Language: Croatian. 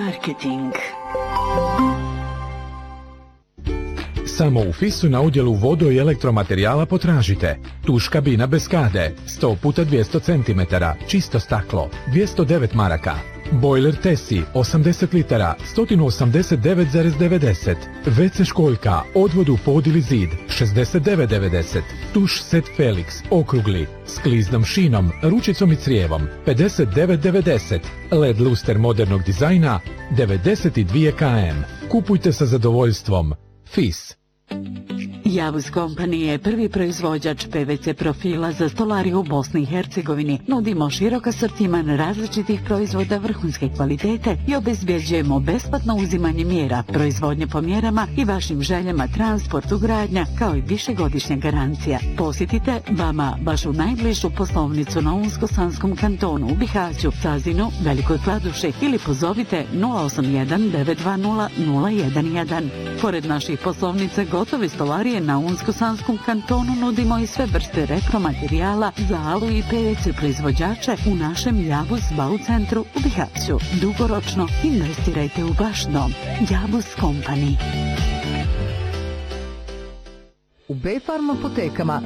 Marketing. Samo u FIS-u na udjelu vodo i elektromaterijala potražite. Tuš kabina bez kade, 100 x 200 cm, čisto staklo, 209 maraka. Bojler Tesi, 80 litara, 189,90. WC školjka, odvod u pod ili zid, 69,90. Tuš set Felix, okrugli, s kliznom šinom, ručicom i crijevom, 59,90. LED luster modernog dizajna, 92 km. Kupujte sa zadovoljstvom. FIS. Javus Company je prvi proizvođač PVC profila za stolariju u Bosni i Hercegovini. Nudimo širok asortiman različitih proizvoda vrhunske kvalitete i obezbjeđujemo besplatno uzimanje mjera, proizvodnje po mjerama i vašim željama, transport, ugradnja, kao i višegodišnja garancija. Posjetite vama vašu najbližu poslovnicu na Unsko-Sanskom kantonu u Bihaću, Cazinu, Velikoj Kladuši ili pozovite 081 920 011. Pored naših poslovnica gotove stolarije na Unsko-Sanskom kantonu nudimo i sve vrste repromaterijala za alu i PVC proizvođače u našem Javus Bau centru u Bihaću. Dugoročno investirajte u vaš dom. Javus Company. U B-Farm apotekama